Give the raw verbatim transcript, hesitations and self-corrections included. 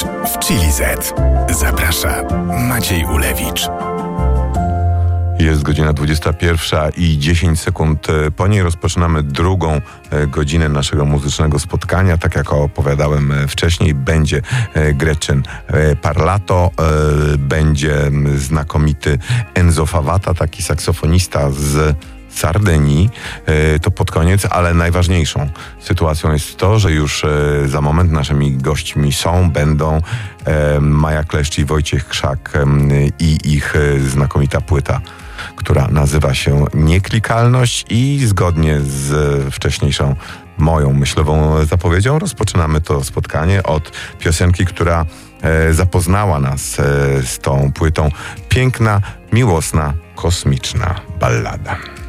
Ulewicz w Chili Z. Zaprasza Maciej Ulewicz. Jest godzina dwudziesta pierwsza i dziesięć sekund po niej rozpoczynamy drugą godzinę naszego muzycznego spotkania. Tak jak opowiadałem wcześniej, będzie Gretchen Parlato, będzie znakomity Enzo Favata, taki saksofonista z Sardynii. To pod koniec, ale najważniejszą sytuacją jest to, że już za moment naszymi gośćmi są, będą Maja Kleszcz i Wojciech Krzak i ich znakomita płyta, która nazywa się Nieklikalność, i zgodnie z wcześniejszą moją myślową zapowiedzią rozpoczynamy to spotkanie od piosenki, która zapoznała nas z tą płytą. Piękna, miłosna, kosmiczna ballada.